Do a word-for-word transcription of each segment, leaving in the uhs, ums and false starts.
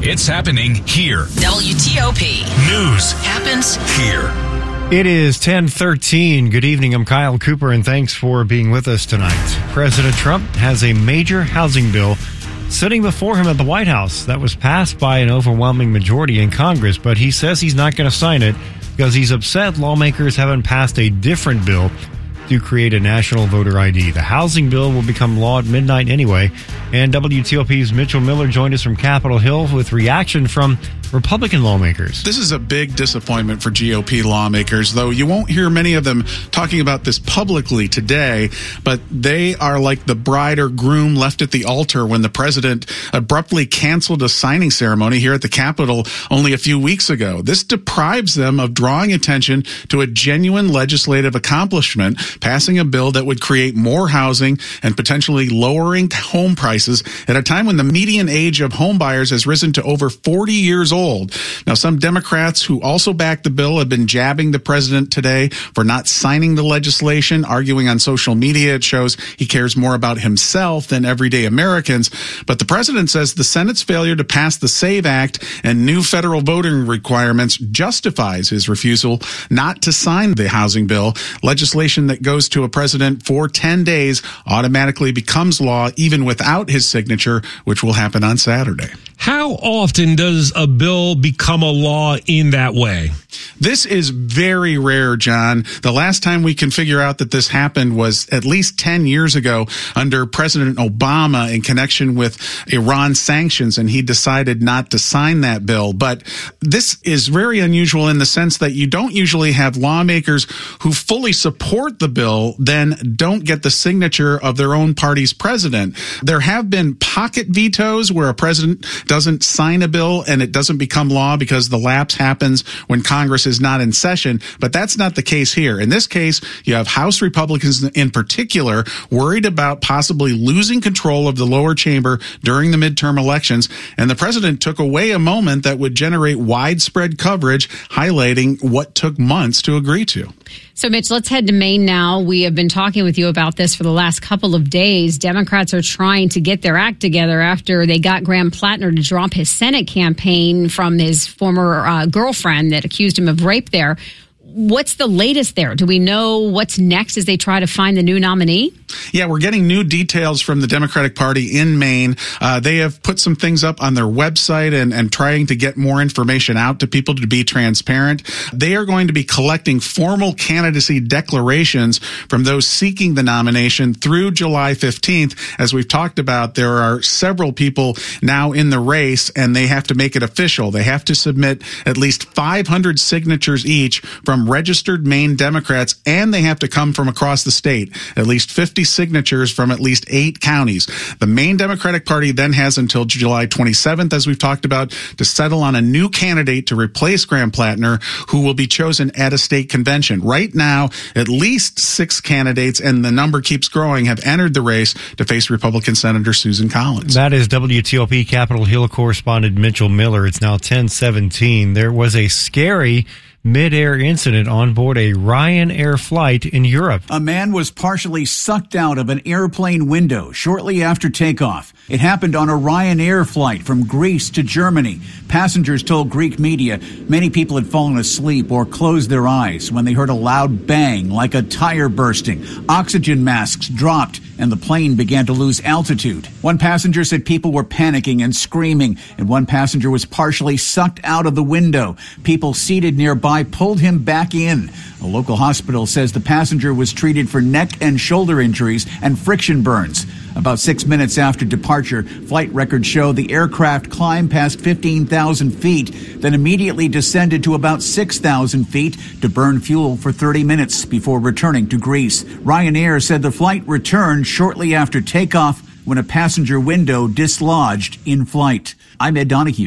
It's happening here. W T O P. News happens here. It is ten thirteen. Good evening. I'm Kyle Cooper, and thanks for being with us tonight. President Trump has a major housing bill sitting before him at the White House that was passed by an overwhelming majority in Congress, but he says he's not going to sign it because he's upset lawmakers haven't passed a different bill to create a national voter I D. The housing bill will become law at midnight anyway, and W T O P's Mitchell Miller joined us from Capitol Hill with reaction from Republican lawmakers. This is a big disappointment for G O P lawmakers, though you won't hear many of them talking about this publicly today, but they are like the bride or groom left at the altar when the president abruptly canceled a signing ceremony here at the Capitol only a few weeks ago. This deprives them of drawing attention to a genuine legislative accomplishment, passing a bill that would create more housing and potentially lowering home prices at a time when the median age of home buyers has risen to over forty years old. Now, some Democrats who also backed the bill have been jabbing the president today for not signing the legislation, arguing on social media it shows he cares more about himself than everyday Americans. But the president says the Senate's failure to pass the SAVE Act and new federal voting requirements justifies his refusal not to sign the housing bill. Legislation that goes to a president for ten days automatically becomes law even without his signature, which will happen on Saturday. How often does a bill become a law in that way? This is very rare, John. The last time we can figure out that this happened was at least ten years ago under President Obama in connection with Iran sanctions, and he decided not to sign that bill. But this is very unusual in the sense that you don't usually have lawmakers who fully support the bill then don't get the signature of their own party's president. There have been pocket vetoes where a president doesn't sign a bill and it doesn't become law because the lapse happens when Congress is not in session, but that's not the case here. In this case, you have House Republicans in particular worried about possibly losing control of the lower chamber during the midterm elections, and the president took away a moment that would generate widespread coverage highlighting what took months to agree to. So, Mitch, let's head to Maine now. We have been talking with you about this for the last couple of days. Democrats are trying to get their act together after they got Graham Plattner to drop his Senate campaign from his former uh, girlfriend that accused him of rape there. What's the latest there? Do we know what's next as they try to find the new nominee? Yeah, we're getting new details from the Democratic Party in Maine. Uh, they have put some things up on their website and, and trying to get more information out to people to be transparent. They are going to be collecting formal candidacy declarations from those seeking the nomination through July fifteenth. As we've talked about, there are several people now in the race, and they have to make it official. They have to submit at least five hundred signatures each from registered Maine Democrats, and they have to come from across the state, at least fifty signatures from at least eight counties. The Maine Democratic Party then has until July twenty-seventh, as we've talked about, to settle on a new candidate to replace Graham Plattner, who will be chosen at a state convention. Right now, at least six candidates, and the number keeps growing, have entered the race to face Republican Senator Susan Collins. That is W T O P Capitol Hill correspondent Mitchell Miller. It's now ten seventeen. There was a scary mid-air incident on board a Ryanair flight in Europe. A man was partially sucked out of an airplane window shortly after takeoff. It happened on a Ryanair flight from Greece to Germany. Passengers told Greek media many people had fallen asleep or closed their eyes when they heard a loud bang like a tire bursting. Oxygen masks dropped and the plane began to lose altitude. One passenger said people were panicking and screaming, and one passenger was partially sucked out of the window. People seated nearby pulled him back in. A local hospital says the passenger was treated for neck and shoulder injuries and friction burns. About six minutes after departure, flight records show the aircraft climbed past fifteen thousand feet, then immediately descended to about six thousand feet to burn fuel for thirty minutes before returning to Greece. Ryanair said the flight returned shortly after takeoff when a passenger window dislodged in flight. I'm Ed Donahue.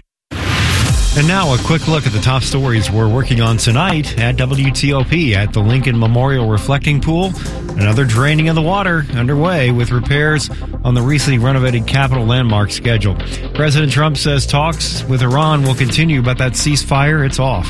And now a quick look at the top stories we're working on tonight at W T O P. At the Lincoln Memorial Reflecting Pool, another draining of the water underway with repairs on the recently renovated Capitol landmark schedule. President Trump says talks with Iran will continue, but that ceasefire, it's off.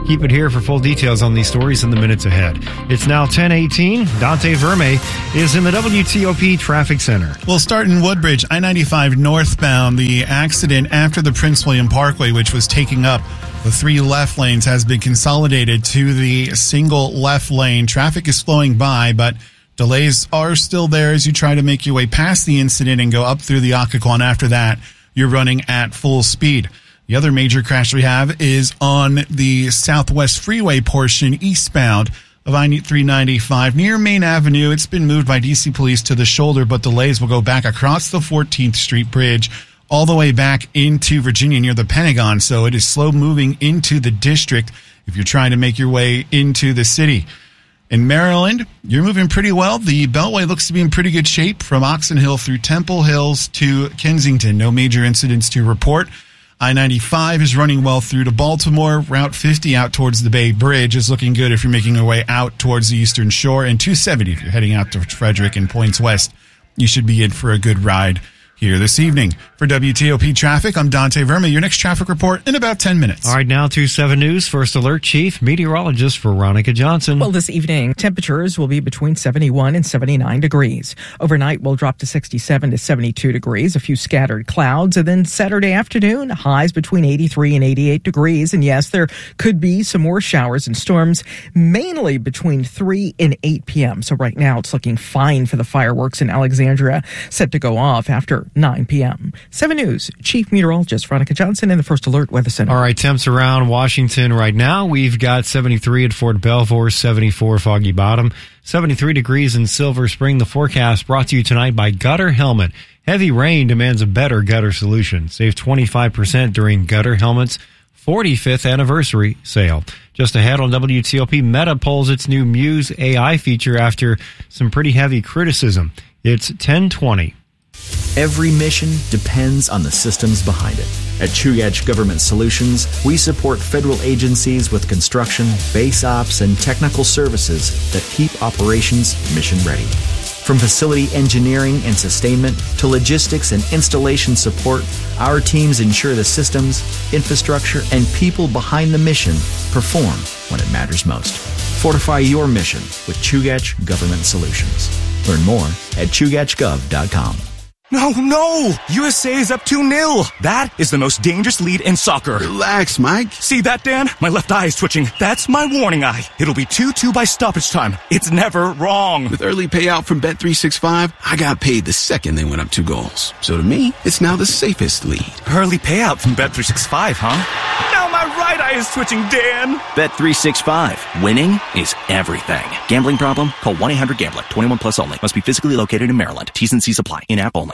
Keep it here for full details on these stories in the minutes ahead. It's now ten eighteen. Dante Verme is in the W T O P Traffic Center. We'll start in Woodbridge, I ninety-five northbound. The accident after the Prince William Parkway, which was taking up the three left lanes, has been consolidated to the single left lane. Traffic is flowing by, but delays are still there as you try to make your way past the incident and go up through the Occoquan. After that, you're running at full speed. The other major crash we have is on the Southwest Freeway portion eastbound of I three ninety-five near Main Avenue. It's been moved by D C Police to the shoulder, but delays will go back across the fourteenth Street Bridge all the way back into Virginia near the Pentagon. So it is slow moving into the district if you're trying to make your way into the city. In Maryland, you're moving pretty well. The Beltway looks to be in pretty good shape from Oxon Hill through Temple Hills to Kensington. No major incidents to report. I ninety-five is running well through to Baltimore. Route fifty out towards the Bay Bridge is looking good if you're making your way out towards the Eastern Shore. And two seventy if you're heading out to Frederick and Points West. You should be in for a good ride here this evening. For W T O P Traffic, I'm Dante Verme. Your next traffic report in about ten minutes. All right, now to seven News First Alert Chief Meteorologist Veronica Johnson. Well, this evening, temperatures will be between seventy-one and seventy-nine degrees. Overnight, we'll drop to sixty-seven to seventy-two degrees, a few scattered clouds. And then Saturday afternoon, highs between eighty-three and eighty-eight degrees. And yes, there could be some more showers and storms, mainly between three and eight p.m. So right now, it's looking fine for the fireworks in Alexandria, set to go off after nine p.m. seven News, Chief Meteorologist Veronica Johnson in the First Alert Weather Center. All right, temps around Washington right now. We've got seventy-three at Fort Belvoir, seventy-four Foggy Bottom, seventy-three degrees in Silver Spring. The forecast brought to you tonight by Gutter Helmet. Heavy rain demands a better gutter solution. Save twenty-five percent during Gutter Helmet's forty-fifth anniversary sale. Just ahead on W T O P, Meta pulls its new Muse A I feature after some pretty heavy criticism. It's ten twenty. Every mission depends on the systems behind it. At Chugach Government Solutions, we support federal agencies with construction, base ops, and technical services that keep operations mission ready. From facility engineering and sustainment to logistics and installation support, our teams ensure the systems, infrastructure, and people behind the mission perform when it matters most. Fortify your mission with Chugach Government Solutions. Learn more at chugach gov dot com. No, no! U S A is up two nil. That is the most dangerous lead in soccer. Relax, Mike. See that, Dan? My left eye is twitching. That's my warning eye. It'll be two two by stoppage time. It's never wrong. With early payout from Bet three sixty-five, I got paid the second they went up two goals. So to me, it's now the safest lead. Early payout from Bet three sixty-five, huh? Now my right eye is twitching, Dan. Bet three sixty-five. Winning is everything. Gambling problem? Call one eight hundred gambler. twenty-one plus only. Must be physically located in Maryland. T's and C's apply. In-app only.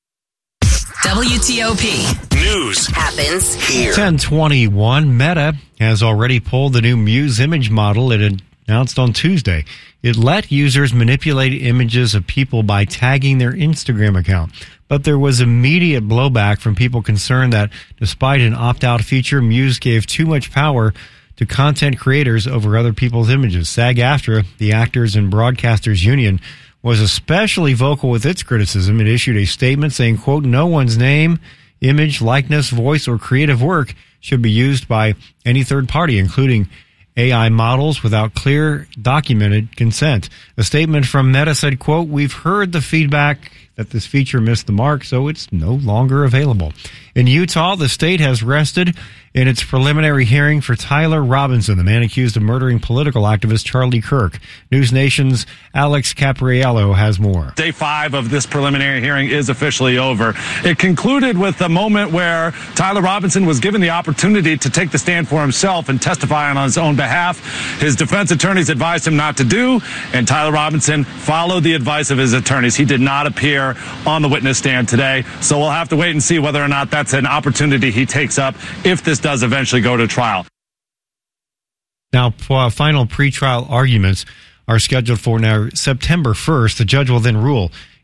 W T O P News happens here. ten twenty-one. Meta has already pulled the new Muse image model it announced on Tuesday. It let users manipulate images of people by tagging their Instagram account. But there was immediate blowback from people concerned that despite an opt-out feature, Muse gave too much power to content creators over other people's images. SAG-AFTRA, the Actors and Broadcasters Union, was especially vocal with its criticism. It issued a statement saying, quote, no one's name, image, likeness, voice, or creative work should be used by any third party, including A I models, without clear documented consent. A statement from Meta said, quote, we've heard the feedback that this feature missed the mark, so it's no longer available. In Utah, the state has rested in its preliminary hearing for Tyler Robinson, the man accused of murdering political activist Charlie Kirk. News Nation's Alex Capriello has more. Day five of this preliminary hearing is officially over. It concluded with a moment where Tyler Robinson was given the opportunity to take the stand for himself and testify on his own behalf. His defense attorneys advised him not to do, and Tyler Robinson followed the advice of his attorneys. He did not appear on the witness stand today, so we'll have to wait and see whether or not that's an opportunity he takes up if this does eventually go to trial. Now, uh, final pretrial arguments are scheduled for now September first. The judge will then rule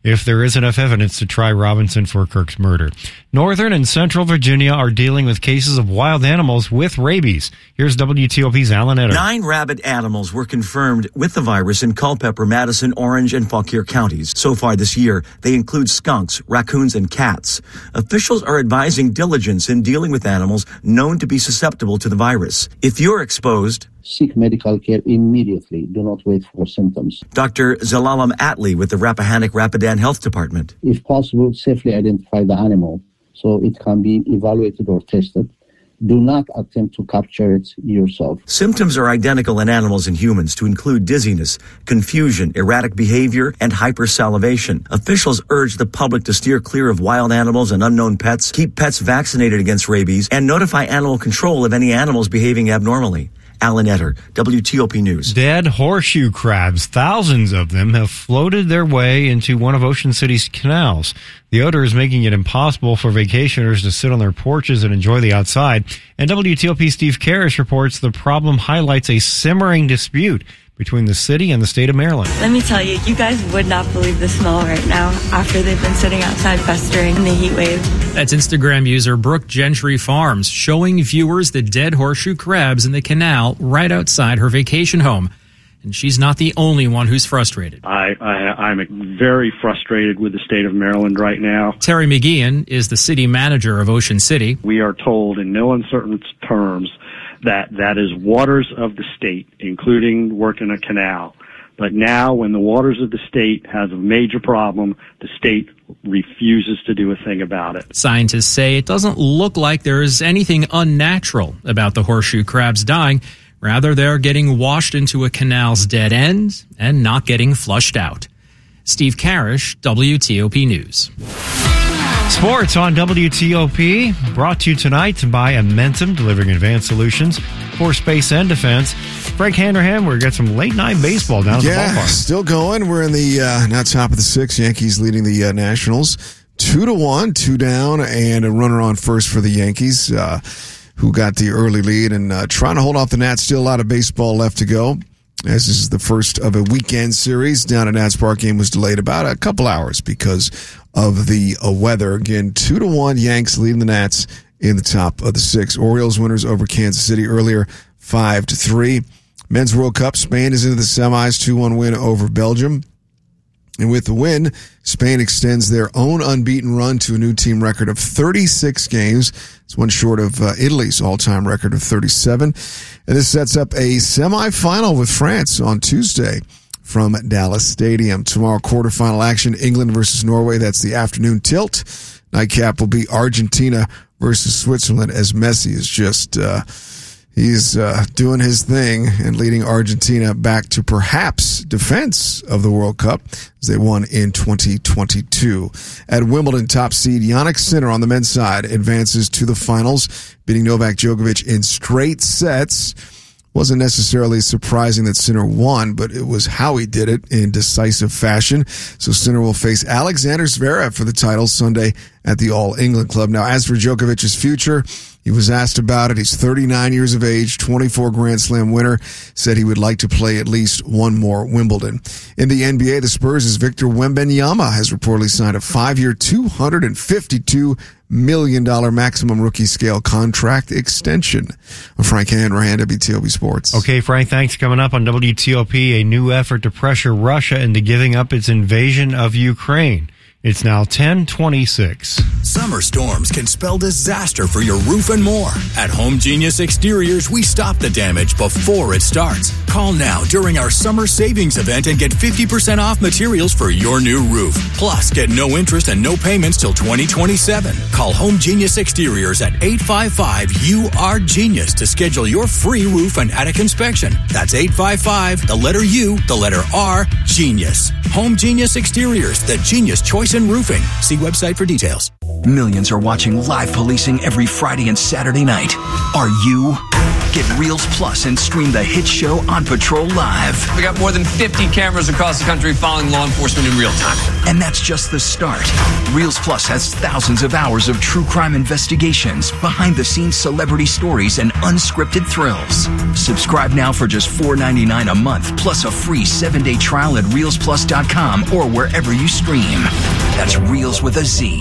if there is enough evidence to try Robinson for Kirk's murder. Northern and Central Virginia are dealing with cases of wild animals with rabies. Here's W T O P's Alan Etter. Nine rabid animals were confirmed with the virus in Culpeper, Madison, Orange, and Fauquier counties. So far this year, they include skunks, raccoons, and cats. Officials are advising diligence in dealing with animals known to be susceptible to the virus. If you're exposed, seek medical care immediately. Do not wait for symptoms. Doctor Zalalam Atlee with the Rappahannock Rapidan Health Department. If possible, safely identify the animal so it can be evaluated or tested. Do not attempt to capture it yourself. Symptoms are identical in animals and humans to include dizziness, confusion, erratic behavior, and hypersalivation. Officials urge the public to steer clear of wild animals and unknown pets, keep pets vaccinated against rabies, and notify animal control of any animals behaving abnormally. Alan Etter, W T O P News. Dead horseshoe crabs, thousands of them, have floated their way into one of Ocean City's canals. The odor is making it impossible for vacationers to sit on their porches and enjoy the outside. And W T O P Steve Karish reports the problem highlights a simmering dispute between the city and the state of Maryland. Let me tell you, you guys would not believe the smell right now after they've been sitting outside festering in the heat wave. That's Instagram user Brooke Gentry Farms showing viewers the dead horseshoe crabs in the canal right outside her vacation home. And she's not the only one who's frustrated. I, I, I'm very frustrated with the state of Maryland right now. Terry McGeehan is the city manager of Ocean City. We are told in no uncertain terms that that is waters of the state, including working a canal. But now when the waters of the state has a major problem, the state refuses to do a thing about it. Scientists say it doesn't look like there is anything unnatural about the horseshoe crabs dying. Rather, they're getting washed into a canal's dead end and not getting flushed out. Steve Karish, W T O P News. Sports on W T O P, brought to you tonight by Amentum, delivering advanced solutions for space and defense. Frank Hanrahan, we're got some late night baseball down at yeah, the ballpark. Still going. We're in the uh, now top of the sixth. Yankees leading the uh, Nationals two to one, two down, and a runner on first for the Yankees, uh, who got the early lead and uh, trying to hold off the Nats. Still a lot of baseball left to go, as this is the first of a weekend series. Down at Nats Park, game was delayed about a couple hours because of the uh, weather. Again, two to one, Yanks leading the Nats in the top of the sixth. Orioles winners over Kansas City earlier, five to three. Men's World Cup, Spain is into the semis, two one win over Belgium. And with the win, Spain extends their own unbeaten run to a new team record of thirty-six games. It's one short of uh, Italy's all-time record of thirty-seven. And this sets up a semifinal with France on Tuesday from Dallas Stadium. Tomorrow, quarterfinal action, England versus Norway. That's the afternoon tilt. Nightcap will be Argentina versus Switzerland, as Messi is just, uh, he's uh, doing his thing and leading Argentina back to perhaps defense of the World Cup as they won in twenty twenty-two. At Wimbledon, top seed Jannik Sinner on the men's side advances to the finals, beating Novak Djokovic in straight sets. Wasn't necessarily surprising that Sinner won, but it was how he did it in decisive fashion. So Sinner will face Alexander Zverev for the title Sunday at the All England Club. Now, as for Djokovic's future, he was asked about it. He's thirty-nine years of age, twenty-four Grand Slam winner, said he would like to play at least one more Wimbledon. In the N B A, the Spurs' Victor Wembanyama has reportedly signed a five-year, two hundred fifty-two million dollars maximum rookie scale contract extension. I'm Frank Hanrahan, W T O P Sports. Okay, Frank, thanks. Coming up on W T O P, a new effort to pressure Russia into giving up its invasion of Ukraine. It's now ten twenty-six. Summer storms can spell disaster for your roof and more. At Home Genius Exteriors, we stop the damage before it starts. Call now during our summer savings event and get fifty percent off materials for your new roof. Plus, get no interest and no payments till twenty twenty-seven. Call Home Genius Exteriors at eight five five U R Genius to schedule your free roof and attic inspection. That's eight five five, the letter U, the letter R, Genius. Home Genius Exteriors, the genius choice in roofing. See website for details. Millions are watching live policing every Friday and Saturday night. Are you? Get Reels Plus and stream the hit show On Patrol live. We got more than fifty cameras across the country following law enforcement in real time. And that's just the start. Reels Plus has thousands of hours of true crime investigations, behind-the-scenes celebrity stories, and unscripted thrills. Subscribe now for just four ninety-nine a month, plus a free seven-day trial at reels plus dot com or wherever you stream. That's Reels with a Z.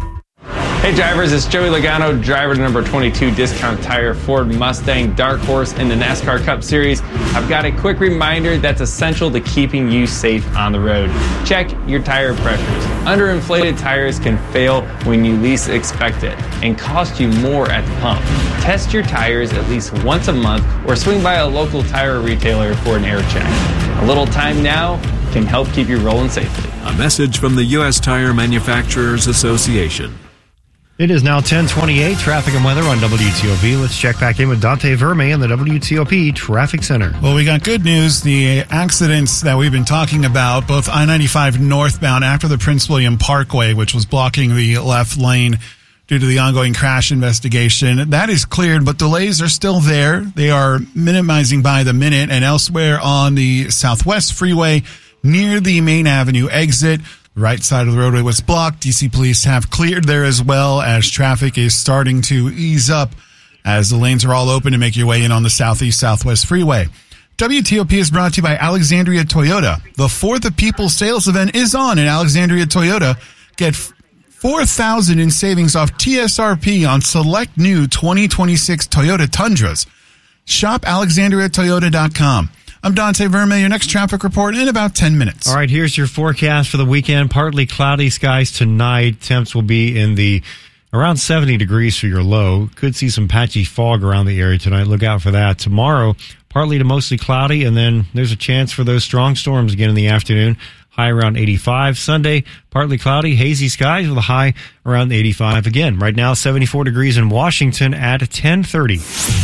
Hey drivers, it's Joey Logano, driver to number twenty-two Discount Tire Ford Mustang Dark Horse in the NASCAR Cup Series. I've got a quick reminder that's essential to keeping you safe on the road. Check your tire pressures. Underinflated tires can fail when you least expect it and cost you more at the pump. Test your tires at least once a month or swing by a local tire retailer for an air check. A little time now can help keep you rolling safely. A message from the U S Tire Manufacturers Association. It is now ten twenty-eight, traffic and weather on W T O P. Let's check back in with Dante Verme in the W T O P Traffic Center. Well, we got good news. The accidents that we've been talking about, both I ninety-five northbound after the Prince William Parkway, which was blocking the left lane due to the ongoing crash investigation, that is cleared, but delays are still there. They are minimizing by the minute, and elsewhere on the Southwest Freeway near the Main Avenue exit, the right side of the roadway was blocked. D C police have cleared there as well as traffic is starting to ease up as the lanes are all open to make your way in on the Southeast Southwest Freeway. W T O P is brought to you by Alexandria Toyota. The For the People sales event is on at Alexandria Toyota. Get four thousand dollars in savings off T S R P on select new twenty twenty-six Toyota Tundras. Shop alexandria toyota dot com. I'm Dante Verme. Your next traffic report in about ten minutes. All right, here's your forecast for the weekend. Partly cloudy skies tonight. Temps will be in the around seventy degrees for your low. Could see some patchy fog around the area tonight. Look out for that. Tomorrow, partly to mostly cloudy, and then there's a chance for those strong storms again in the afternoon. High around eighty-five. Sunday, partly cloudy, hazy skies with a high around eighty-five. Again, right now, seventy-four degrees in Washington at ten thirty.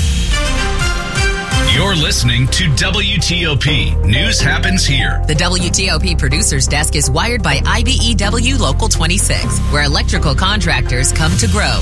You're listening to W T O P. News happens here. The W T O P Producers Desk is wired by I B E W Local twenty-six, where electrical contractors come to grow.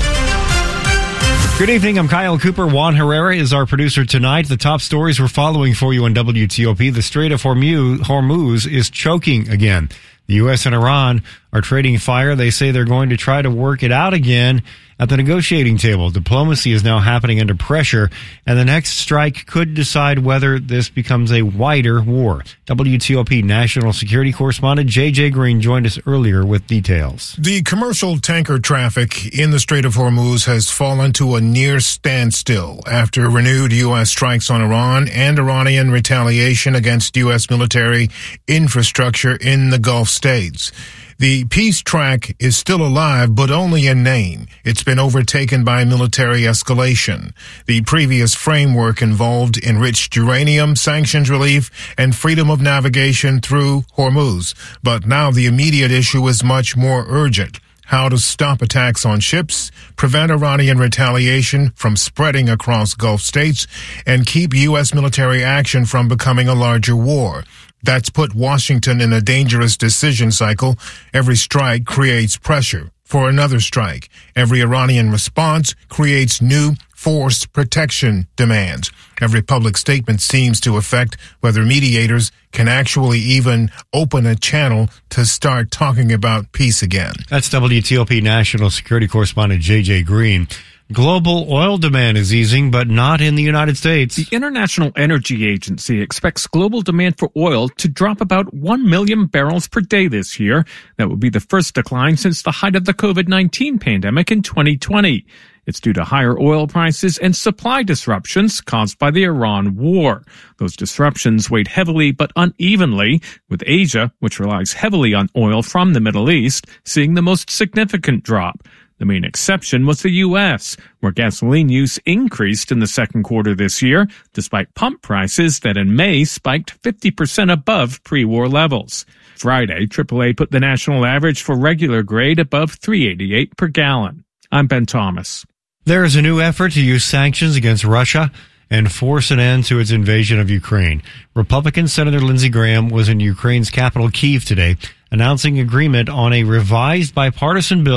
Good evening. I'm Kyle Cooper. Juan Herrera is our producer tonight. The top stories we're following for you on W T O P. The Strait of Hormuz is choking again. The U S and Iran are trading fire. They say they're going to try to work it out again at the negotiating table. Diplomacy is now happening under pressure, and the next strike could decide whether this becomes a wider war. W T O P national security correspondent J J Green joined us earlier with details. The commercial tanker traffic in the Strait of Hormuz has fallen to a near standstill after renewed U S strikes on Iran and Iranian retaliation against U S military infrastructure in the Gulf states. The peace track is still alive, but only in name. It's been overtaken by military escalation. The previous framework involved enriched uranium, sanctions relief, and freedom of navigation through Hormuz. But now the immediate issue is much more urgent. How to stop attacks on ships, prevent Iranian retaliation from spreading across Gulf states, and keep U S military action from becoming a larger war. That's put Washington in a dangerous decision cycle. Every strike creates pressure for another strike. Every Iranian response creates new force protection demands. Every public statement seems to affect whether mediators can actually even open a channel to start talking about peace again. That's W T O P national security correspondent J J Green. Global oil demand is easing, but not in the United States. The International Energy Agency expects global demand for oil to drop about one million barrels per day this year. That would be the first decline since the height of the covid nineteen pandemic in twenty twenty. It's due to higher oil prices and supply disruptions caused by the Iran war. Those disruptions weighed heavily but unevenly, with Asia, which relies heavily on oil from the Middle East, seeing the most significant drop. The main exception was the U S, where gasoline use increased in the second quarter this year, despite pump prices that in May spiked fifty percent above pre-war levels. Friday, triple A put the national average for regular grade above three eighty-eight per gallon. I'm Ben Thomas. There is a new effort to use sanctions against Russia and force an end to its invasion of Ukraine. Republican Senator Lindsey Graham was in Ukraine's capital, Kyiv, today, announcing agreement on a revised bipartisan bill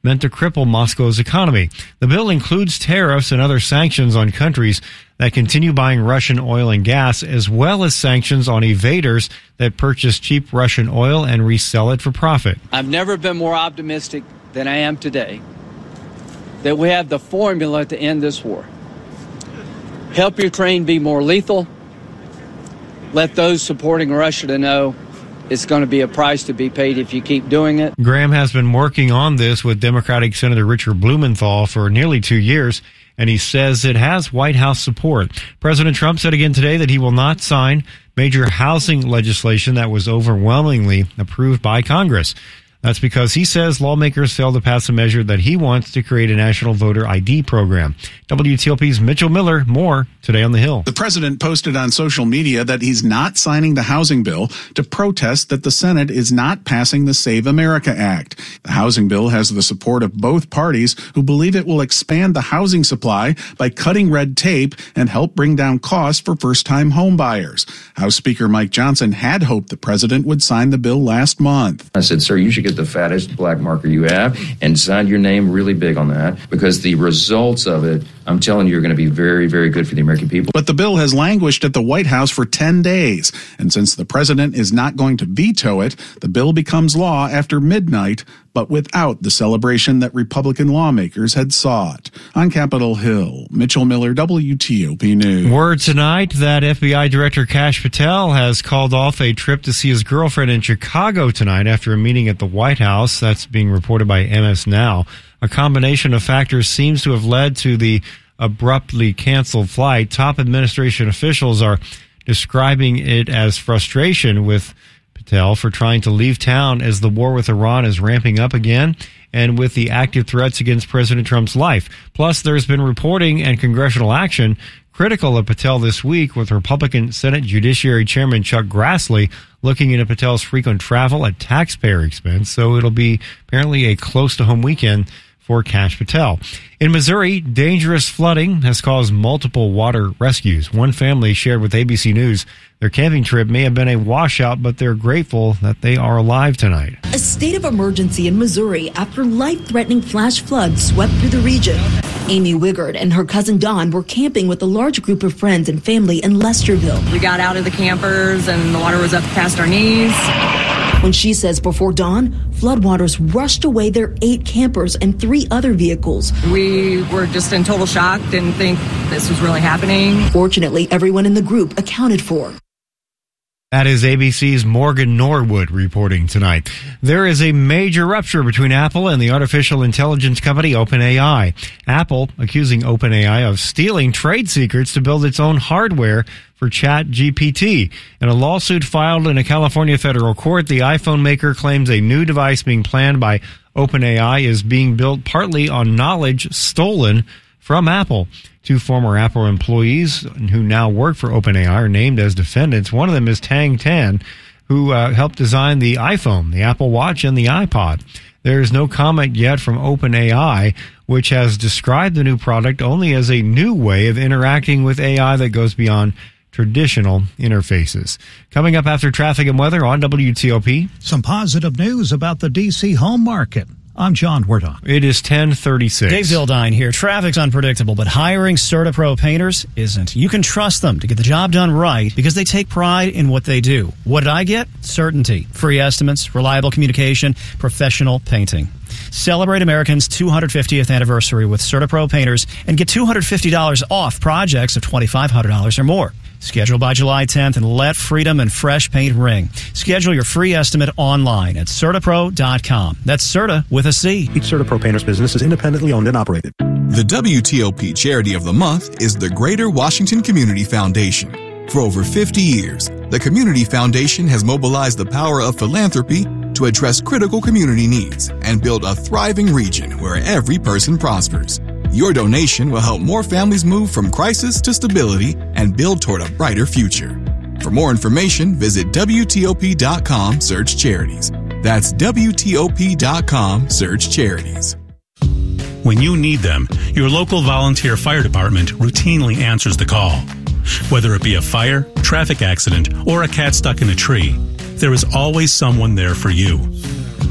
meant to cripple Moscow's economy. The bill includes tariffs and other sanctions on countries that continue buying Russian oil and gas, as well as sanctions on evaders that purchase cheap Russian oil and resell it for profit. I've never been more optimistic than I am today that we have the formula to end this war. Help Ukraine be more lethal. Let those supporting Russia to know it's going to be a price to be paid if you keep doing it. Graham has been working on this with Democratic Senator Richard Blumenthal for nearly two years, and he says it has White House support. President Trump said again today that he will not sign major housing legislation that was overwhelmingly approved by Congress. That's because he says lawmakers failed to pass a measure that he wants to create a national voter I D program. W T O P's Mitchell Miller, more today on the Hill. The president posted on social media that he's not signing the housing bill to protest that the Senate is not passing the Save America Act. The housing bill has the support of both parties, who believe it will expand the housing supply by cutting red tape and help bring down costs for first-time home buyers. House Speaker Mike Johnson had hoped the president would sign the bill last month. I said, sir, you should get the fattest black marker you have and sign your name really big on that, because the results of it, I'm telling you, are going to be very, very good for the American people. But the bill has languished at the White House for ten days. And since the president is not going to veto it, the bill becomes law after midnight, but without the celebration that Republican lawmakers had sought. On Capitol Hill, Mitchell Miller, W T O P News. Word tonight that F B I Director Kash Patel has called off a trip to see his girlfriend in Chicago tonight after a meeting at the White House. That's being reported by M S Now. A combination of factors seems to have led to the abruptly canceled flight. Top administration officials are describing it as frustration with Patel for trying to leave town as the war with Iran is ramping up again, and with the active threats against President Trump's life. Plus, there's been reporting and congressional action critical of Patel this week, with Republican Senate Judiciary Chairman Chuck Grassley looking into Patel's frequent travel at taxpayer expense. So it'll be apparently a close-to-home weekend for Kash Patel. In Missouri, dangerous flooding has caused multiple water rescues. One family shared with A B C News their camping trip may have been a washout, but they're grateful that they are alive tonight. A state of emergency in Missouri after life-threatening flash floods swept through the region. Amy Wigard and her cousin Dawn were camping with a large group of friends and family in Lesterville. We got out of the campers and the water was up past our knees. When she says before dawn, floodwaters rushed away their eight campers and three other vehicles. We were just in total shock, didn't think this was really happening. Fortunately, everyone in the group accounted for. That is A B C's Morgan Norwood reporting tonight. There is a major rupture between Apple and the artificial intelligence company OpenAI. Apple accusing OpenAI of stealing trade secrets to build its own hardware for ChatGPT. In a lawsuit filed in a California federal court, the iPhone maker claims a new device being planned by OpenAI is being built partly on knowledge stolen from Apple. Two former Apple employees who now work for OpenAI are named as defendants. One of them is Tang Tan, who uh, helped design the iPhone, the Apple Watch, and the iPod. There is no comment yet from OpenAI, which has described the new product only as a new way of interacting with A I that goes beyond traditional interfaces. Coming up after traffic and weather on W T O P. Some positive news about the D C home market. I'm John Wardock. It is ten thirty-six. Dave Zildine here. Traffic's unpredictable, but hiring CertaPro painters isn't. You can trust them to get the job done right because they take pride in what they do. What did I get? Certainty. Free estimates, reliable communication, professional painting. Celebrate Americans' two hundred fiftieth anniversary with CertaPro painters and get two hundred fifty dollars off projects of twenty-five hundred dollars or more. Schedule by July tenth and let freedom and fresh paint ring. Schedule your free estimate online at Certapro dot com. That's Certa with a C. Each CertaPro painter's business is independently owned and operated. The W T O P Charity of the Month is the Greater Washington Community Foundation. For over fifty years, the Community Foundation has mobilized the power of philanthropy to address critical community needs and build a thriving region where every person prospers. Your donation will help more families move from crisis to stability and build toward a brighter future. For more information, visit W T O P dot com, search charities. That's W T O P dot com, search charities. When you need them, your local volunteer fire department routinely answers the call. Whether it be a fire, traffic accident, or a cat stuck in a tree, there is always someone there for you.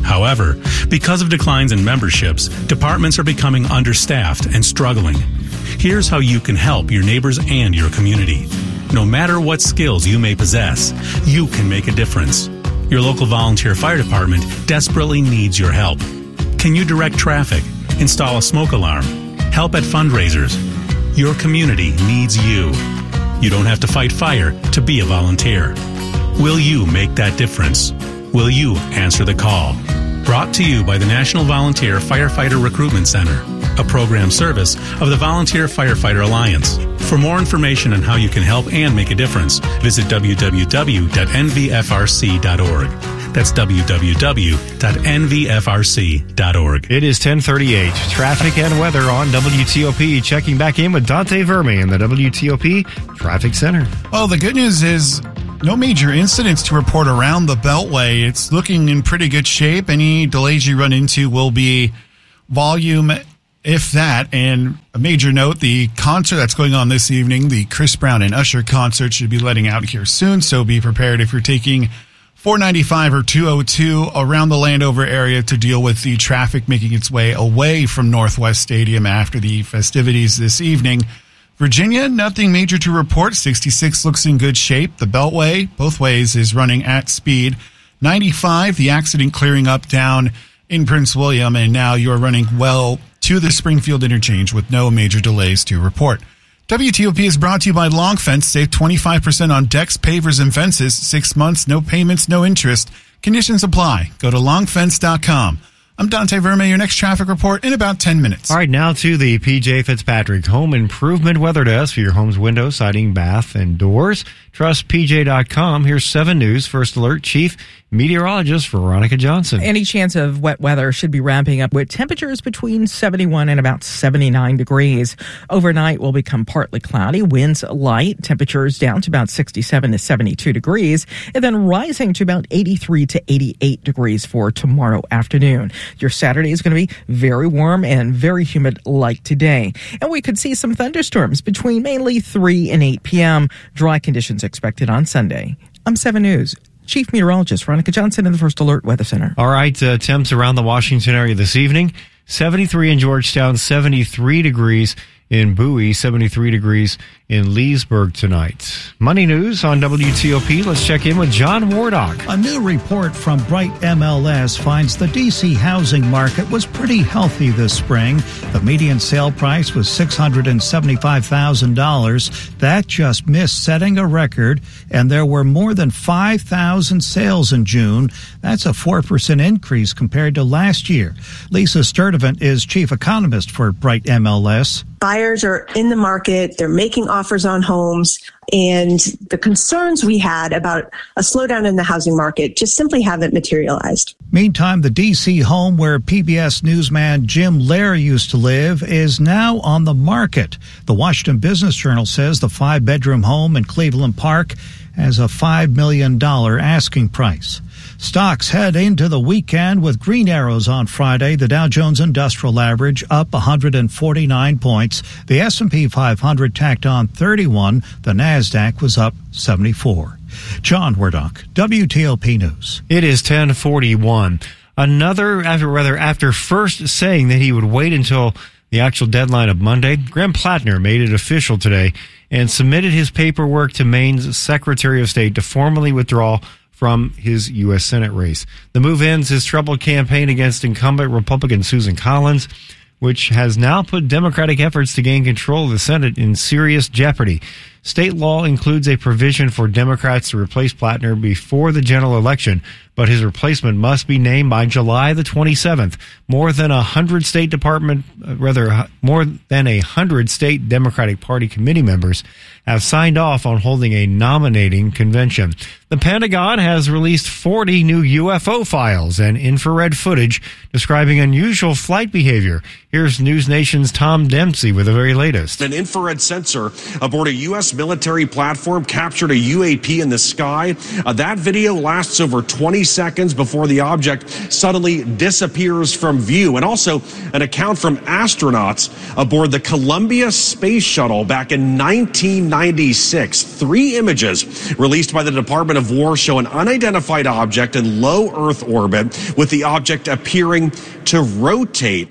However, because of declines in memberships, departments are becoming understaffed and struggling. Here's how you can help your neighbors and your community. No matter what skills you may possess, you can make a difference. Your local volunteer fire department desperately needs your help. Can you direct traffic, install a smoke alarm, help at fundraisers? Your community needs you. You don't have to fight fire to be a volunteer. Will you make that difference? Will you answer the call? Brought to you by the National Volunteer Firefighter Recruitment Center, a program service of the Volunteer Firefighter Alliance. For more information on how you can help and make a difference, visit w w w dot n v f r c dot org. That's w w w dot n v f r c dot org. It is ten thirty-eight. Traffic and weather on W T O P. Checking back in with Dante Verme in the W T O P Traffic Center. Well, the good news is no major incidents to report around the Beltway. It's looking in pretty good shape. Any delays you run into will be volume, if that. And a major note, the concert that's going on this evening, the Chris Brown and Usher concert, should be letting out here soon. So be prepared if you're taking four ninety-five or two oh two around the Landover area to deal with the traffic making its way away from Northwest Stadium after the festivities this evening. Virginia, nothing major to report. sixty-six looks in good shape. The Beltway, both ways, is running at speed. ninety-five, the accident clearing up down in Prince William, and now you're running well to the Springfield interchange with no major delays to report. W T O P is brought to you by Long Fence. Save twenty-five percent on decks, pavers, and fences. Six months, no payments, no interest. Conditions apply. Go to long fence dot com. I'm Dante Verme, your next traffic report in about ten minutes. All right, now to the P J Fitzpatrick Home Improvement Weather Desk for your home's windows, siding, bath, and doors. Trust P J dot com. Here's seven News First Alert Chief Meteorologist Veronica Johnson. Any chance of wet weather should be ramping up with temperatures between seventy-one and about seventy-nine degrees. Overnight will become partly cloudy, winds light, temperatures down to about sixty-seven to seventy-two degrees, and then rising to about eighty-three to eighty-eight degrees for tomorrow afternoon. Your Saturday is going to be very warm and very humid like today. And we could see some thunderstorms between mainly three and eight p.m. Dry conditions expected on Sunday. I'm seven News Chief Meteorologist Veronica Johnson in the First Alert Weather Center. All right, uh, temps around the Washington area this evening. seventy-three in Georgetown, seventy-three degrees in Bowie, seventy-three degrees in Leesburg tonight. Money news on W T O P. Let's check in with John Wardock. A new report from Bright M L S finds the D C housing market was pretty healthy this spring. The median sale price was six hundred seventy-five thousand dollars. That just missed setting a record, and there were more than five thousand sales in June. That's a four percent increase compared to last year. Lisa Sturdivant is chief economist for Bright M L S. Buyers are in the market. They're making offers on homes. And the concerns we had about a slowdown in the housing market just simply haven't materialized. Meantime, the D C home where P B S newsman Jim Lehrer used to live is now on the market. The Washington Business Journal says the five-bedroom home in Cleveland Park has a five million dollars asking price. Stocks head into the weekend with green arrows on Friday. The Dow Jones Industrial Average up one hundred forty-nine points. The S and P five hundred tacked on thirty-one. The Nasdaq was up seventy-four. John Wardock, W T O P News. It is ten forty-one. Another, after rather, after first saying that he would wait until the actual deadline of Monday, Graham Plattner made it official today and submitted his paperwork to Maine's Secretary of State to formally withdraw from his U S Senate race. The move ends his troubled campaign against incumbent Republican Susan Collins, which has now put Democratic efforts to gain control of the Senate in serious jeopardy. State law includes a provision for Democrats to replace Plattner before the general election, but his replacement must be named by July the twenty-seventh. More than a hundred state department, uh, rather, more than a hundred state Democratic Party committee members have signed off on holding a nominating convention. The Pentagon has released forty new U F O files and infrared footage describing unusual flight behavior. Here's News Nation's Tom Dempsey with the very latest. An infrared sensor aboard a U S S military platform captured a U A P in the sky. Uh, that video lasts over twenty seconds before the object suddenly disappears from view. And also an account from astronauts aboard the Columbia Space Shuttle back in nineteen ninety-six. Three images released by the Department of War show an unidentified object in low Earth orbit, with the object appearing to rotate.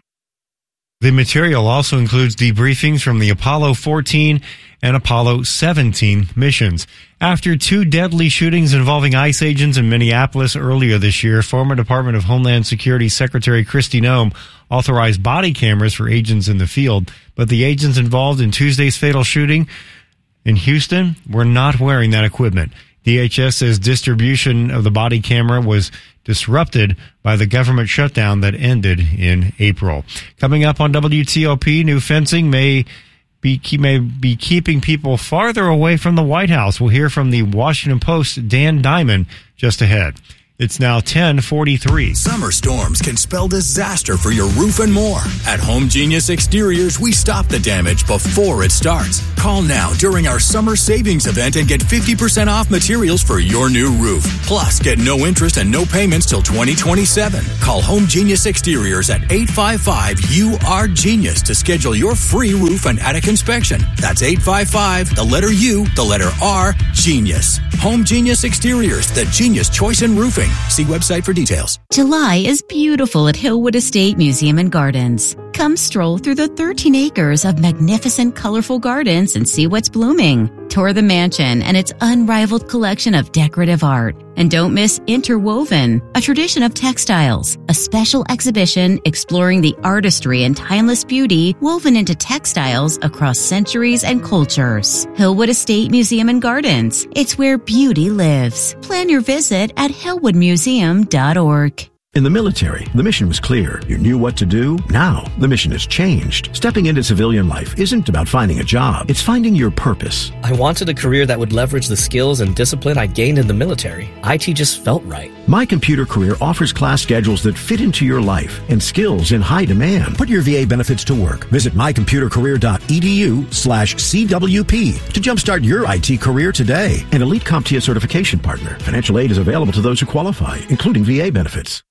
The material also includes debriefings from the Apollo fourteen and Apollo seventeen missions. After two deadly shootings involving ICE agents in Minneapolis earlier this year, former Department of Homeland Security Secretary Kristi Noem authorized body cameras for agents in the field, but the agents involved in Tuesday's fatal shooting in Houston were not wearing that equipment. D H S says distribution of the body camera was disrupted by the government shutdown that ended in April. Coming up on W T O P, new fencing may be may be keeping people farther away from the White House. We'll hear from the Washington Post's Dan Diamond just ahead. It's now ten forty-three. Summer storms can spell disaster for your roof and more. At Home Genius Exteriors, we stop the damage before it starts. Call now during our summer savings event and get fifty percent off materials for your new roof. Plus, get no interest and no payments till twenty twenty-seven. Call Home Genius Exteriors at eight five five U R Genius to schedule your free roof and attic inspection. That's eight five five, the letter U, the letter R, Genius. Home Genius Exteriors, the genius choice in roofing. See website for details. July is beautiful at Hillwood Estate Museum and Gardens. Come stroll through the thirteen acres of magnificent, colorful gardens and see what's blooming. Tour the mansion and its unrivaled collection of decorative art. And don't miss Interwoven, a tradition of textiles, a special exhibition exploring the artistry and timeless beauty woven into textiles across centuries and cultures. Hillwood Estate Museum and Gardens. It's where beauty lives. Plan your visit at hillwood museum dot org. In the military, the mission was clear. You knew what to do. Now, the mission has changed. Stepping into civilian life isn't about finding a job. It's finding your purpose. I wanted a career that would leverage the skills and discipline I gained in the military. I T just felt right. My Computer Career offers class schedules that fit into your life and skills in high demand. Put your V A benefits to work. Visit my computer career dot e d u slash C W P to jumpstart your I T career today. An Elite CompTIA certification partner. Financial aid is available to those who qualify, including V A benefits.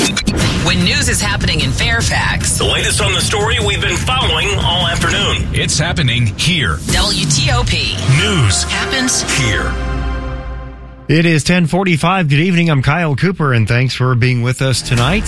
When news is happening in Fairfax, the latest on the story we've been following all afternoon. It's happening here. W T O P News happens here. It is ten forty-five. Good evening. I'm Kyle Cooper, and thanks for being with us tonight.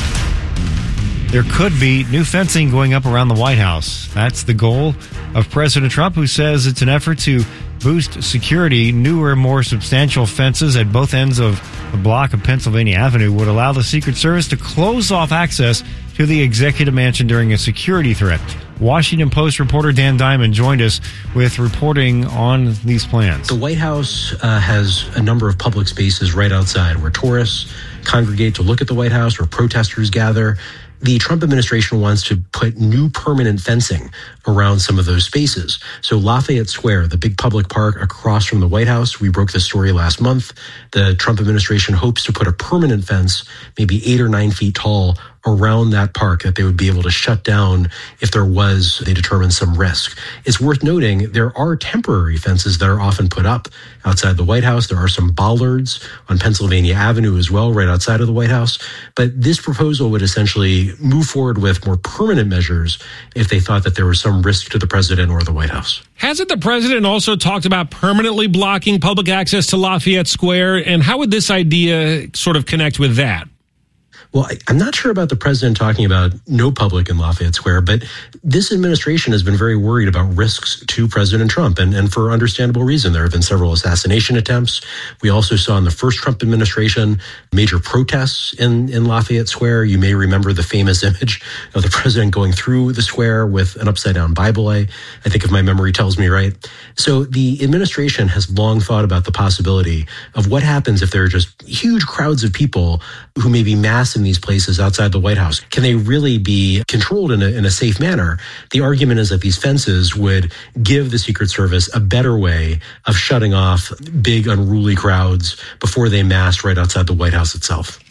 There could be new fencing going up around the White House. That's the goal of President Trump, who says it's an effort to boost security. Newer, more substantial fences at both ends of the block of Pennsylvania Avenue would allow the Secret Service to close off access to the executive mansion during a security threat. Washington Post reporter Dan Diamond joined us with reporting on these plans. The White House uh, has a number of public spaces right outside where tourists congregate to look at the White House, where protesters gather. The Trump administration wants to put new permanent fencing around some of those spaces. So Lafayette Square, the big public park across from the White House, we broke this story last month. The Trump administration hopes to put a permanent fence, maybe eight or nine feet tall, around that park that they would be able to shut down if there was, they determine, some risk. It's worth noting there are temporary fences that are often put up outside the White House. There are some bollards on Pennsylvania Avenue as well, right outside of the White House. But this proposal would essentially move forward with more permanent measures if they thought that there was some risk to the president or the White House. Hasn't the president also talked about permanently blocking public access to Lafayette Square? And how would this idea sort of connect with that? Well, I, I'm not sure about the president talking about no public in Lafayette Square, but this administration has been very worried about risks to President Trump, and, and for understandable reason. There have been several assassination attempts. We also saw in the first Trump administration major protests in, in Lafayette Square. You may remember the famous image of the president going through the square with an upside-down Bible, I, I think if my memory tells me right. So the administration has long thought about the possibility of what happens if there are just huge crowds of people who may be massed in these places outside the White House. Can they really be controlled in a, in a safe manner? The argument is that these fences would give the Secret Service a better way of shutting off big unruly crowds before they massed right outside the White House itself.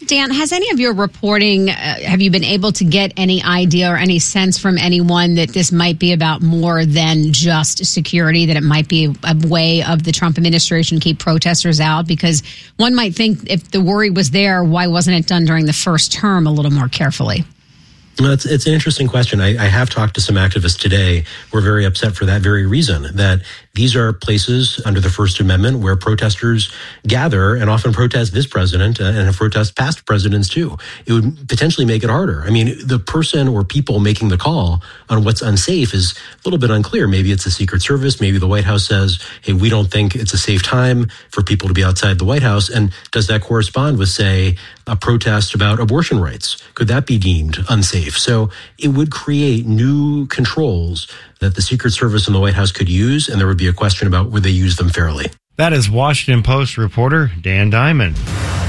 Dan, has any of your reporting, uh, have you been able to get any idea or any sense from anyone that this might be about more than just security, that it might be a way of the Trump administration to keep protesters out? Because one might think if the worry was there, why wasn't it done during the first term a little more carefully? Well, it's, it's an interesting question. I, I have talked to some activists today who are very upset for that very reason, that these are places under the First Amendment where protesters gather and often protest this president uh, and have protest past presidents too. It would potentially make it harder. I mean, the person or people making the call on what's unsafe is a little bit unclear. Maybe it's the Secret Service. Maybe the White House says, hey, we don't think it's a safe time for people to be outside the White House. And does that correspond with, say, a protest about abortion rights? Could that be deemed unsafe? So it would create new controls that the Secret Service and the White House could use, and there would be a question about would they use them fairly. That is Washington Post reporter Dan Diamond.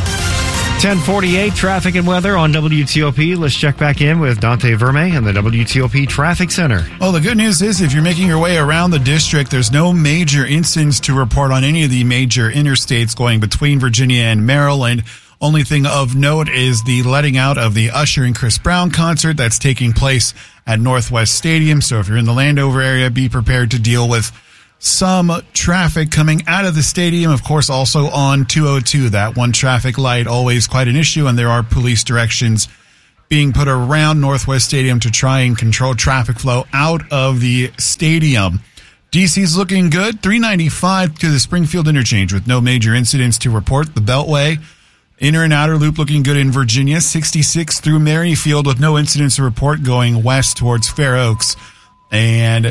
ten forty-eight, traffic and weather on W T O P. Let's check back in with Dante Verme in the W T O P Traffic Center. Well, the good news is if you're making your way around the district, there's no major incidents to report on any of the major interstates going between Virginia and Maryland. Only thing of note is the letting out of the Usher and Chris Brown concert that's taking place at Northwest Stadium. So if you're in the Landover area, be prepared to deal with some traffic coming out of the stadium. Of course, also on two oh two, that one traffic light, always quite an issue, and there are police directions being put around Northwest Stadium to try and control traffic flow out of the stadium. D C's looking good, three ninety-five to the Springfield interchange with no major incidents to report. The Beltway, inner and outer loop looking good in Virginia, sixty-six through Maryfield with no incidents to report going west towards Fair Oaks. And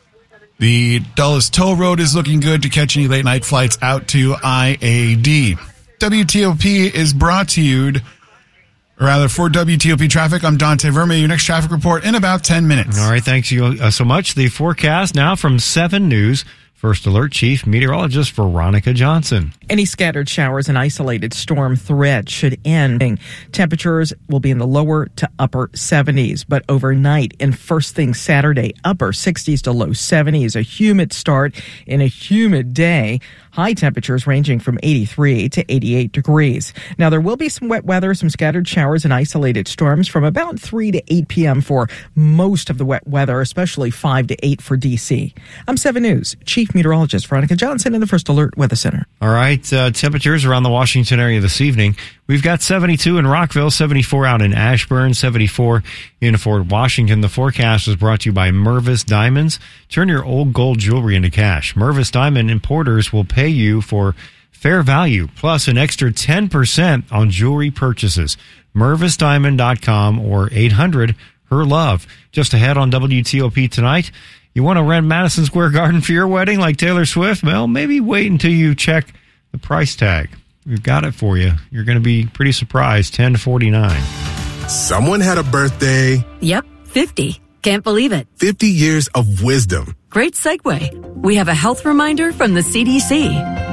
the Dulles Toll Road is looking good to catch any late night flights out to I A D. W T O P is brought to you, or rather for W T O P Traffic, I'm Dante Verme. Your next traffic report in about ten minutes. All right, thanks you uh, so much. The forecast now from seven News. First Alert Chief Meteorologist Veronica Johnson. Any scattered showers and isolated storm threat should end. Temperatures will be in the lower to upper seventies, but overnight and first thing Saturday, upper sixties to low seventies. A humid start in a humid day. High temperatures ranging from eighty-three to eighty-eight degrees. Now, there will be some wet weather, some scattered showers and isolated storms from about three to eight p.m. for most of the wet weather, especially five to eight for D C. I'm seven News Chief Meteorologist Veronica Johnson in the First Alert Weather Center. All right, uh, temperatures around the Washington area this evening. We've got seventy-two in Rockville, seventy-four out in Ashburn, seventy-four in Fort Washington. The forecast is brought to you by Mervis Diamonds. Turn your old gold jewelry into cash. Mervis Diamond Importers will pay you for fair value, plus an extra ten percent on jewelry purchases. Mervis Diamond dot com or eight hundred her love. Just ahead on W T O P tonight. You want to rent Madison Square Garden for your wedding like Taylor Swift? Well, maybe wait until you check the price tag. We've got it for you. You're going to be pretty surprised. ten forty-nine. Someone had a birthday. Yep, fifty. Can't believe it. fifty years of wisdom. Great segue. We have a health reminder from the C D C.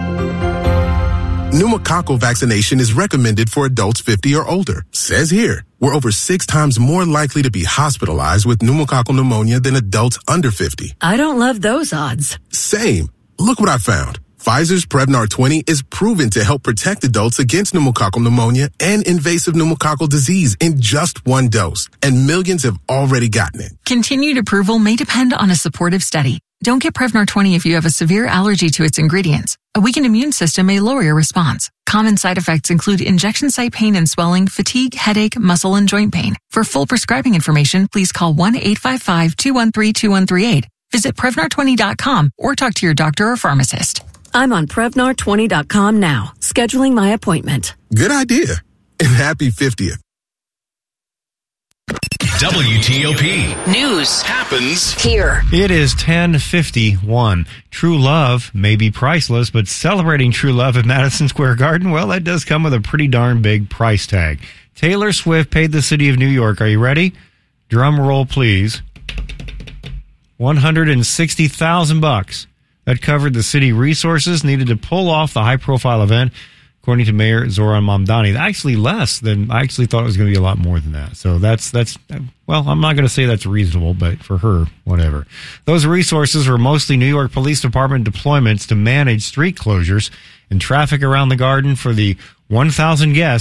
Pneumococcal vaccination is recommended for adults fifty or older. Says here, we're over six times more likely to be hospitalized with pneumococcal pneumonia than adults under fifty. I don't love those odds. Same. Look what I found. Pfizer's Prevnar twenty is proven to help protect adults against pneumococcal pneumonia and invasive pneumococcal disease in just one dose, and millions have already gotten it. Continued approval may depend on a supportive study. Don't get Prevnar twenty if you have a severe allergy to its ingredients. A weakened immune system may lower your response. Common side effects include injection site pain and swelling, fatigue, headache, muscle, and joint pain. For full prescribing information, please call one eight five five, two one three, two one three eight. Visit Prevnar twenty dot com or talk to your doctor or pharmacist. I'm on Prevnar twenty dot com now, scheduling my appointment. Good idea. And happy fiftieth. W T O P News happens here. It is ten fifty-one. True love may be priceless, but celebrating true love at Madison Square Garden, well, that does come with a pretty darn big price tag. Taylor Swift paid the city of New York. Are you ready? Drum roll, please. one hundred sixty thousand bucks. That covered the city resources needed to pull off the high-profile event, according to Mayor Zoran Mamdani. Actually less than, I actually thought it was going to be a lot more than that. So that's, that's well, I'm not going to say that's reasonable, but for her, whatever. Those resources were mostly New York Police Department deployments to manage street closures and traffic around the garden for the one thousand guests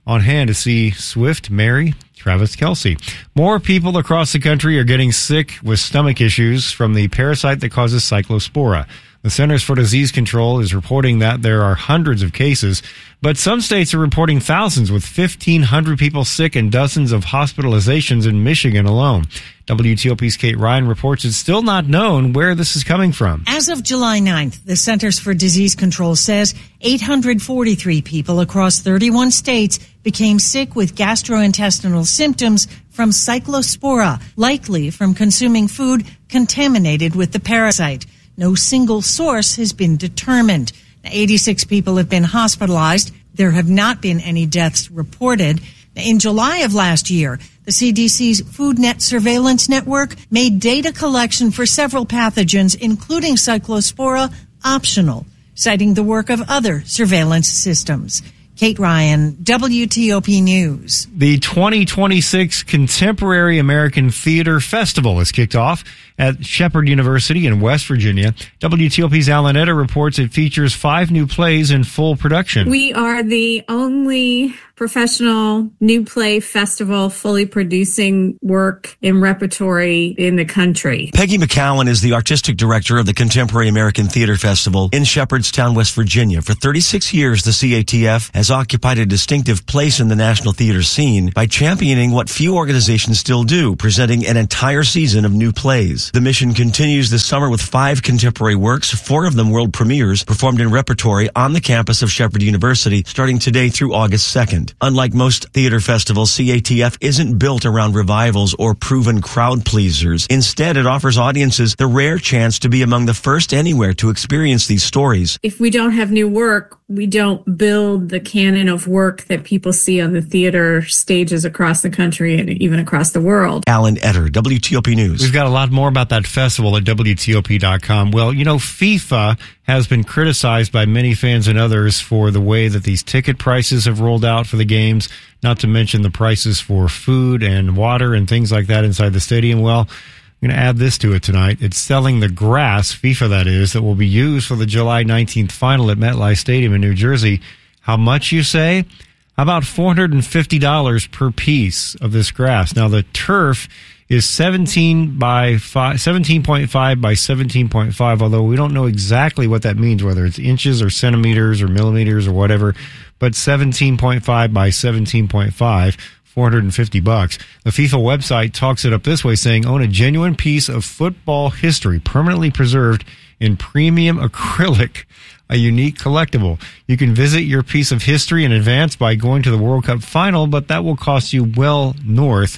on hand to see Swift marry Travis Kelce. More people across the country are getting sick with stomach issues from the parasite that causes cyclospora. The Centers for Disease Control is reporting that there are hundreds of cases, but some states are reporting thousands, with fifteen hundred people sick and dozens of hospitalizations in Michigan alone. W T O P's Kate Ryan reports it's still not known where this is coming from. As of July ninth, the Centers for Disease Control says eight hundred forty-three people across thirty-one states became sick with gastrointestinal symptoms from cyclospora, likely from consuming food contaminated with the parasite. No single source has been determined. eighty-six people have been hospitalized. There have not been any deaths reported. In July of last year, the C D C's FoodNet surveillance network made data collection for several pathogens, including cyclospora, optional, citing the work of other surveillance systems. Kate Ryan, W T O P News. The twenty twenty-six Contemporary American Theater Festival is kicked off at Shepherd University in West Virginia. W T O P's Alan Eder reports it features five new plays in full production. We are the only professional new play festival fully producing work in repertory in the country. Peggy McCowan is the artistic director of the Contemporary American Theater Festival in Shepherdstown, West Virginia. For thirty-six years, the C A T F has occupied a distinctive place in the national theater scene by championing what few organizations still do, presenting an entire season of new plays. The mission continues this summer with five contemporary works, four of them world premieres, performed in repertory on the campus of Shepherd University starting today through August second. Unlike most theater festivals, C A T F isn't built around revivals or proven crowd pleasers. Instead, it offers audiences the rare chance to be among the first anywhere to experience these stories. If we don't have new work, we don't build the canon of work that people see on the theater stages across the country and even across the world. Alan Eder, W T O P News. We've got a lot more about that festival at W T O P dot com. Well, you know, FIFA has been criticized by many fans and others for the way that these ticket prices have rolled out for the games, not to mention the prices for food and water and things like that inside the stadium. Well, I'm going to add this to it tonight. It's selling the grass, FIFA that is, that will be used for the July nineteenth final at MetLife Stadium in New Jersey. How much, you say? How about four hundred fifty dollars per piece of this grass? Now, the turf is seventeen by five, seventeen point five by seventeen point five, although we don't know exactly what that means, whether it's inches or centimeters or millimeters or whatever, but seventeen point five by seventeen point five. four hundred fifty bucks. The FIFA website talks it up this way, saying, own a genuine piece of football history permanently preserved in premium acrylic, a unique collectible. You can visit your piece of history in advance by going to the World Cup final, but that will cost you well north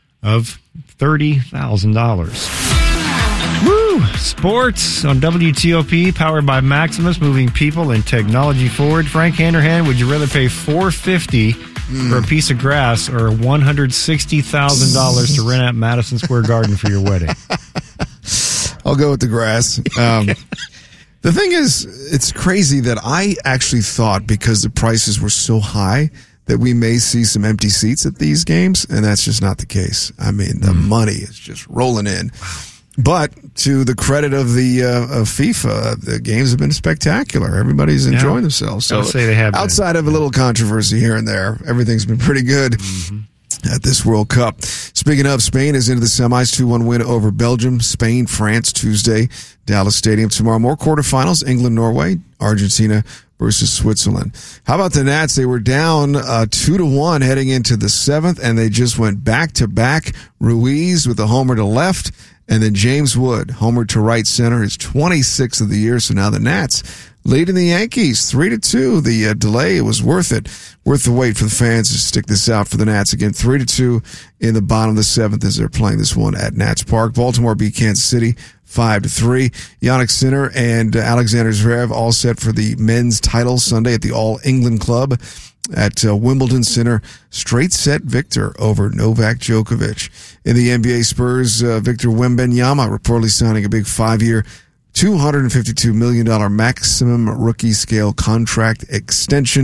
of thirty thousand dollars. Woo! Sports on W T O P, powered by Maximus, moving people and technology forward. Frank Handerhan, would you rather pay four hundred fifty dollars Mm. for a piece of grass or one hundred sixty thousand dollars to rent out Madison Square Garden for your wedding? I'll go with the grass. Um, the thing is, it's crazy that I actually thought, because the prices were so high, that we may see some empty seats at these games, and that's just not the case. I mean, the mm. money is just rolling in. But to the credit of the uh, of FIFA, the games have been spectacular. Everybody's enjoying yeah. themselves. So, say they have outside been. of a little controversy here and there, everything's been pretty good mm-hmm. at this World Cup. Speaking of, Spain is into the semis, two one win over Belgium. Spain, France, Tuesday, Dallas Stadium. Tomorrow, more quarterfinals, England, Norway, Argentina versus Switzerland. How about the Nats? They were down uh, two to one heading into the seventh, and they just went back to back. Ruiz with a homer to left, and then James Wood, homer to right center, his twenty-sixth of the year. So now the Nats leading the Yankees three to two. The uh, delay, it was worth it. Worth the wait for the fans to stick this out for the Nats. Again, three to two in the bottom of the seventh as they're playing this one at Nats Park. Baltimore beat Kansas City five to three. Yannick Sinner and uh, Alexander Zverev all set for the men's title Sunday at the All England Club at uh, Wimbledon. Center straight set victor over Novak Djokovic. In the N B A, Spurs, uh, Victor Wembanyama reportedly signing a big five-year, two hundred fifty-two million dollars maximum rookie scale contract extension.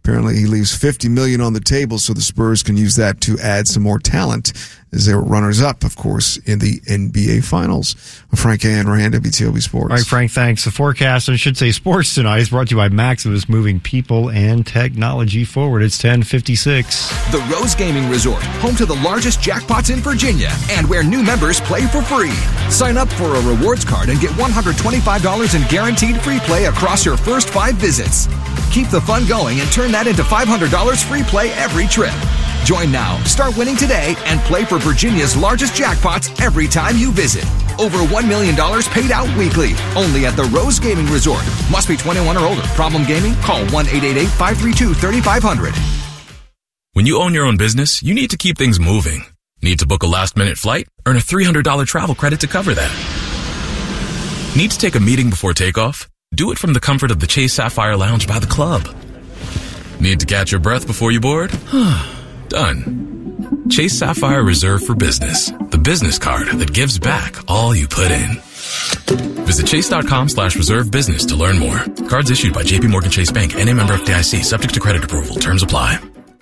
Apparently, he leaves fifty million dollars on the table so the Spurs can use that to add some more talent as they were runners-up, of course, in the N B A Finals. Frank Hanrahan, W T O P Sports. All right, Frank, thanks. The forecast, I should say sports tonight, is brought to you by Maximus, moving people and technology forward. It's ten fifty-six. The Rose Gaming Resort, home to the largest jackpots in Virginia, and where new members play for free. Sign up for a rewards card and get one hundred twenty-five dollars in guaranteed free play across your first five visits. Keep the fun going and turn that into five hundred dollars free play every trip. Join now, start winning today, and play for Virginia's largest jackpots every time you visit. Over one million dollars paid out weekly, only at the Rose Gaming Resort. Must be twenty-one or older. Problem gaming? Call one eight eight eight, five three two, three five zero zero. When you own your own business, you need to keep things moving. Need to book a last-minute flight? Earn a three hundred dollars travel credit to cover that. Need to take a meeting before takeoff? Do it from the comfort of the Chase Sapphire Lounge by the club. Need to catch your breath before you board? Done. Chase Sapphire Reserve for Business, the business card that gives back all you put in. Visit chase.com slash reserve business to learn more. Cards issued by J P Morgan Chase Bank, N A member F D I C, subject to credit approval. Terms apply.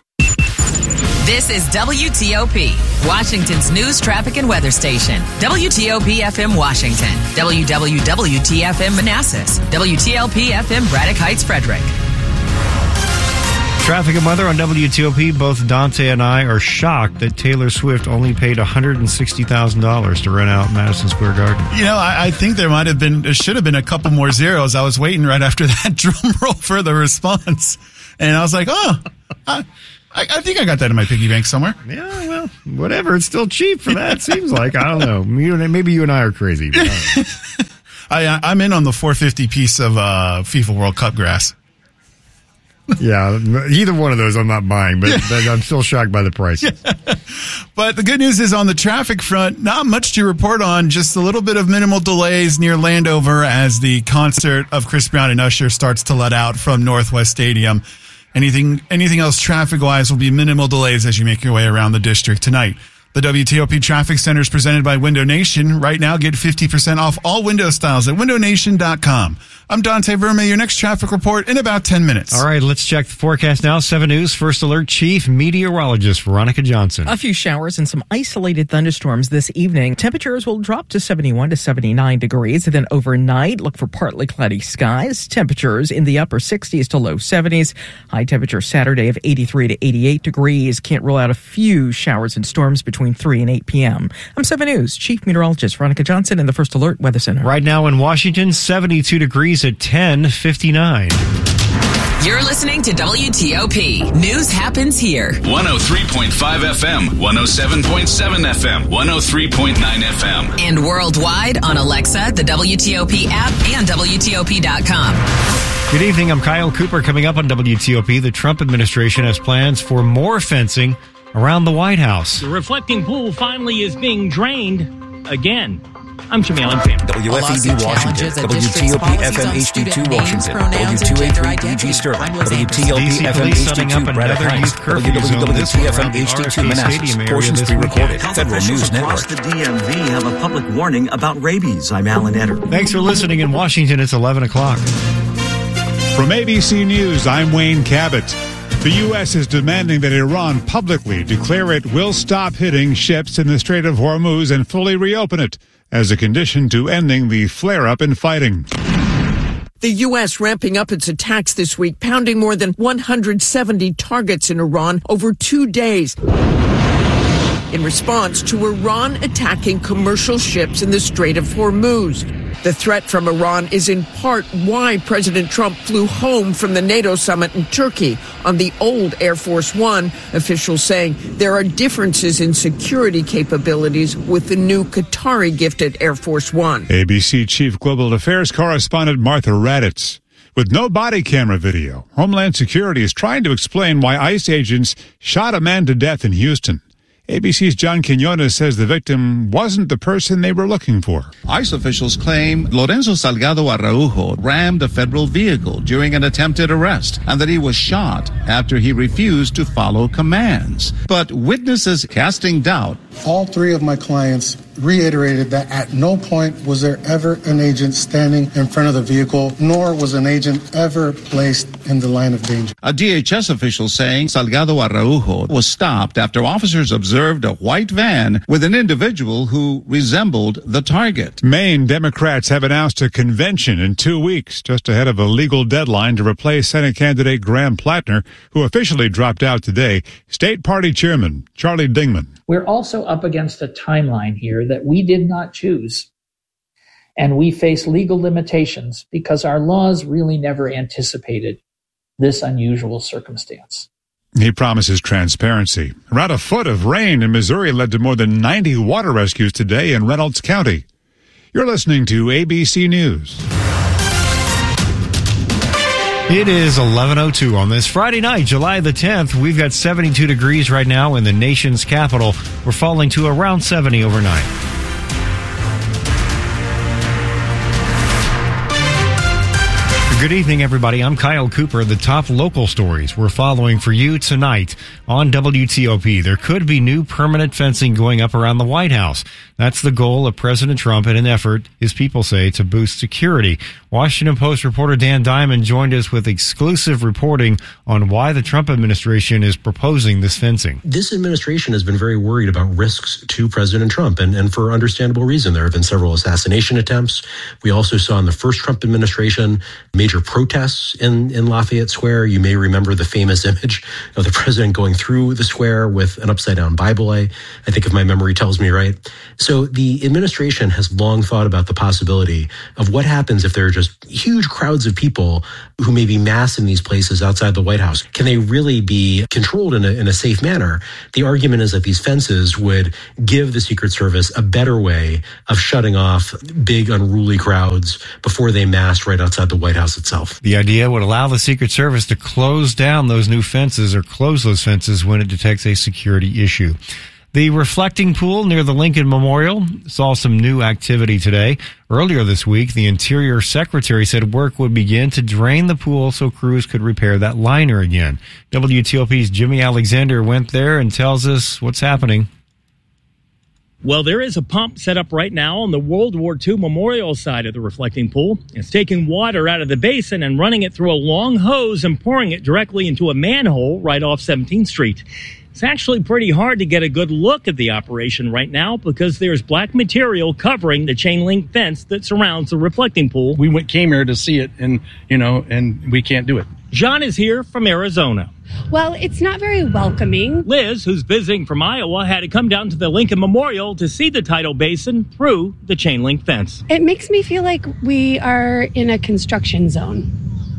This is W T O P, Washington's news, traffic, and weather station. W T O P F M Washington, W W W T F M Manassas, W T L P F M Braddock Heights, Frederick. Traffic and weather on W T O P. Both Dante and I are shocked that Taylor Swift only paid one hundred sixty thousand dollars to rent out Madison Square Garden. You know, I, I think there might have been, there should have been a couple more zeros. I was waiting right after that drum roll for the response. And I was like, oh, I, I think I got that in my piggy bank somewhere. Yeah, well, whatever. It's still cheap for that, seems like. I don't know. Maybe you and I are crazy. But I, I, I'm in on the four hundred fifty piece of uh, FIFA World Cup grass. Yeah, either one of those I'm not buying, but, but I'm still shocked by the price. Yeah. But the good news is on the traffic front, not much to report on, just a little bit of minimal delays near Landover as the concert of Chris Brown and Usher starts to let out from Northwest Stadium. Anything anything else traffic-wise will be minimal delays as you make your way around the district tonight. The W T O P Traffic Center is presented by Window Nation. Right now, get fifty percent off all window styles at window nation dot com. I'm Dante Verma, your next traffic report in about ten minutes. All right, let's check the forecast now. seven News First Alert Chief Meteorologist Veronica Johnson. A few showers and some isolated thunderstorms this evening. Temperatures will drop to seventy-one to seventy-nine degrees. And then overnight, look for partly cloudy skies. Temperatures in the upper sixties to low seventies. High temperature Saturday of eighty-three to eighty-eight degrees. Can't rule out a few showers and storms between between three and eight p.m. I'm seven News Chief Meteorologist Veronica Johnson in the First Alert Weather Center. Right now in Washington, seventy-two degrees at ten fifty-nine. You're listening to W T O P. News happens here. one oh three point five F M, one oh seven point seven F M, one oh three point nine F M. And worldwide on Alexa, the W T O P app, and W T O P dot com. Good evening. I'm Kyle Cooper. Coming up on W T O P, the Trump administration has plans for more fencing around the White House. The reflecting pool finally is being drained again. I'm Jamil Infam. W F E B Washington, W T O P F M H D two Washington, W two eighty-three E G Sterling, W T L P F M H D two Braddock Heights, W W W T F M H D two Manassas. Portions pre-recorded. Federal News Network. Across the D M V have a public warning about rabies. I'm Alan Etter. Thanks for listening. In Washington, it's eleven o'clock. From A B C News, I'm Wayne Cabot. The U S is demanding that Iran publicly declare it will stop hitting ships in the Strait of Hormuz and fully reopen it as a condition to ending the flare-up in fighting. The U S ramping up its attacks this week, pounding more than one hundred seventy targets in Iran over two days in response to Iran attacking commercial ships in the Strait of Hormuz. The threat from Iran is in part why President Trump flew home from the NATO summit in Turkey on the old Air Force One, officials saying there are differences in security capabilities with the new Qatari-gifted Air Force One. A B C Chief Global Affairs correspondent Martha Raddatz. With no body camera video, Homeland Security is trying to explain why ICE agents shot a man to death in Houston. A B C's John Quinones says the victim wasn't the person they were looking for. ICE officials claim Lorenzo Salgado Araujo rammed a federal vehicle during an attempted arrest and that he was shot after he refused to follow commands. But witnesses casting doubt All three of my clients reiterated that at no point was there ever an agent standing in front of the vehicle, nor was an agent ever placed in the line of danger. A D H S official saying Salgado Araujo was stopped after officers observed a white van with an individual who resembled the target. Maine Democrats have announced a convention in two weeks, just ahead of a legal deadline to replace Senate candidate Graham Plattner, who officially dropped out today. State Party Chairman Charlie Dingman. We're also up against a timeline here that we did not choose. And we face legal limitations because our laws really never anticipated this unusual circumstance. He promises transparency. Around a foot of rain in Missouri led to more than ninety water rescues today in Reynolds County. You're listening to A B C News. It is eleven oh two on this Friday night, July the tenth. We've got seventy-two degrees right now in the nation's capital. We're falling to around seventy overnight. Good evening, everybody. I'm Kyle Cooper. The top local stories we're following for you tonight on W T O P. There could be new permanent fencing going up around the White House. That's the goal of President Trump in an effort, his people say, to boost security. Washington Post reporter Dan Diamond joined us with exclusive reporting on why the Trump administration is proposing this fencing. This administration has been very worried about risks to President Trump, and, and for understandable reason. There have been several assassination attempts. We also saw in the first Trump administration major protests in, in Lafayette Square. You may remember the famous image of the president going through the square with an upside-down Bible, I, I think if my memory tells me right. So the administration has long thought about the possibility of what happens if there are just huge crowds of people who may be massed in these places outside the White House. Can they really be controlled in a, in a safe manner? The argument is that these fences would give the Secret Service a better way of shutting off big unruly crowds before they massed right outside the White House itself. The idea would allow the Secret Service to close down those new fences or close those fences when it detects a security issue. The reflecting pool near the Lincoln Memorial saw some new activity today. Earlier this week, the Interior Secretary said work would begin to drain the pool so crews could repair that liner again. W T O P's Jimmy Alexander went there and tells us what's happening. Well, there is a pump set up right now on the World War Two memorial side of the reflecting pool. It's taking water out of the basin and running it through a long hose and pouring it directly into a manhole right off seventeenth street. It's actually pretty hard to get a good look at the operation right now because there's black material covering the chain link fence that surrounds the reflecting pool. We went, came here to see it, and, you know, and we can't do it. John is here from Arizona. Well, it's not very welcoming. Liz, who's visiting from Iowa, had to come down to the Lincoln Memorial to see the tidal basin through the chain link fence. It makes me feel like we are in a construction zone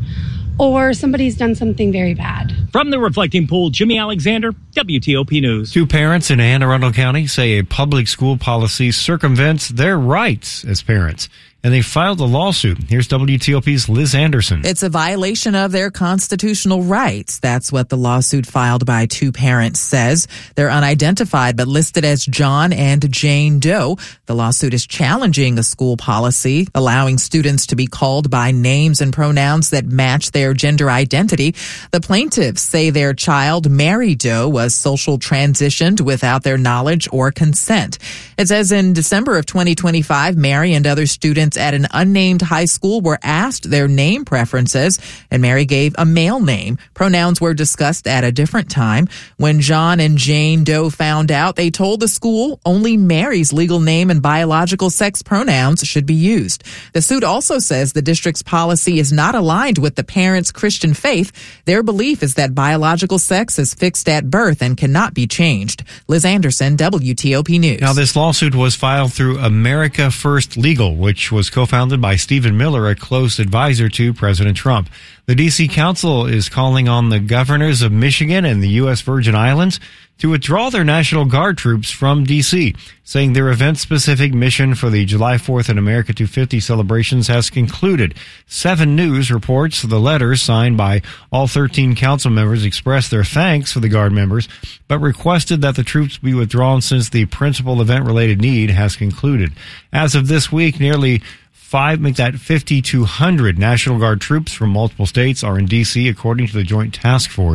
or somebody's done something very bad. From the reflecting pool, Jimmy Alexander, W T O P News. Two parents in Anne Arundel County say a public school policy circumvents their rights as parents, and they filed a lawsuit. Here's W T O P's Liz Anderson. It's a violation of their constitutional rights. That's what the lawsuit filed by two parents says. They're unidentified but listed as John and Jane Doe. The lawsuit is challenging a school policy allowing students to be called by names and pronouns that match their gender identity. The plaintiffs say their child, Mary Doe, was social transitioned without their knowledge or consent. It says in December of twenty twenty-five, Mary and other students at an unnamed high school were asked their name preferences, and Mary gave a male name. Pronouns were discussed at a different time. When John and Jane Doe found out, they told the school only Mary's legal name and biological sex pronouns should be used. The suit also says the district's policy is not aligned with the parents' Christian faith. Their belief is that biological sex is fixed at birth and cannot be changed. Liz Anderson, W T O P News. Now, this lawsuit was filed through America First Legal, which was co-founded by Stephen Miller, a close advisor to President Trump. The D C Council is calling on the governors of Michigan and the U S Virgin Islands to withdraw their National Guard troops from D C, saying their event-specific mission for the July fourth and America two fifty celebrations has concluded. Seven News reports the letters signed by all thirteen council members expressed their thanks for the Guard members, but requested that the troops be withdrawn since the principal event-related need has concluded. As of this week, nearly Five, make that fifty-two hundred National Guard troops from multiple states are in D C, according to the Joint Task Force.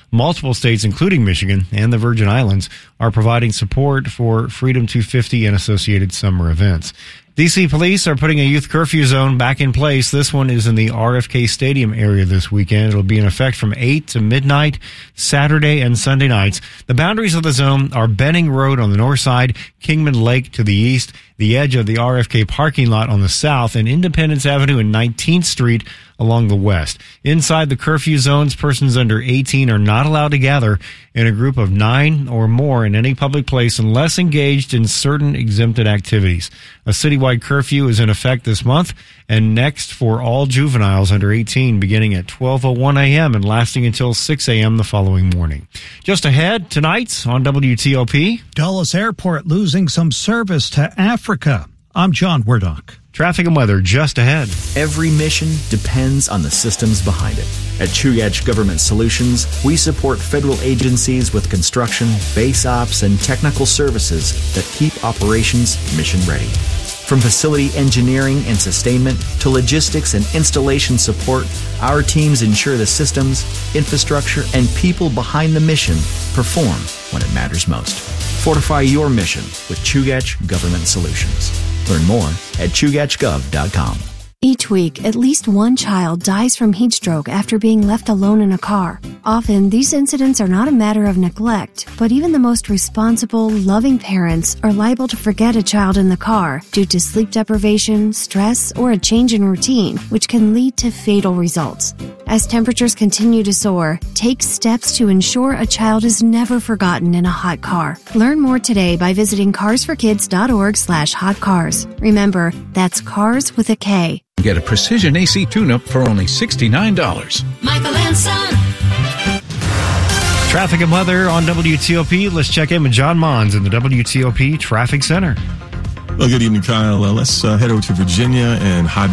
Multiple states, including Michigan and the Virgin Islands, are providing support for Freedom two fifty and associated summer events. D C police are putting a youth curfew zone back in place. This one is in the R F K Stadium area this weekend. It'll be in effect from eight to midnight, Saturday and Sunday nights. The boundaries of the zone are Benning Road on the north side, Kingman Lake to the east, the edge of the R F K parking lot on the south, and Independence Avenue and nineteenth Street along the west. Inside the curfew zones, persons under eighteen are not allowed to gather in a group of nine or more in any public place unless engaged in certain exempted activities. A citywide curfew is in effect this month and next for all juveniles under eighteen, beginning at twelve oh one a.m. and lasting until six a.m. the following morning. Just ahead, tonight on W T O P. Dulles Airport losing some service to Africa. I'm John Werdock. Traffic and weather just ahead. Every mission depends on the systems behind it. At Chugach Government Solutions, we support federal agencies with construction, base ops, and technical services that keep operations mission ready. From facility engineering and sustainment to logistics and installation support, our teams ensure the systems, infrastructure, and people behind the mission perform when it matters most. Fortify your mission with Chugach Government Solutions. Learn more at chugach gov dot com. Each week, at least one child dies from heat stroke after being left alone in a car. Often, these incidents are not a matter of neglect, but even the most responsible, loving parents are liable to forget a child in the car due to sleep deprivation, stress, or a change in routine, which can lead to fatal results. As temperatures continue to soar, take steps to ensure a child is never forgotten in a hot car. Learn more today by visiting cars for kids dot org slash hot cars. Remember, that's cars with a K. Get a precision A C tune-up for only sixty-nine dollars. Michael and Son. Traffic and weather on W T O P. Let's check in with John Mons in the W T O P Traffic Center. Well, good evening, Kyle. Uh, let's uh, head over to Virginia and high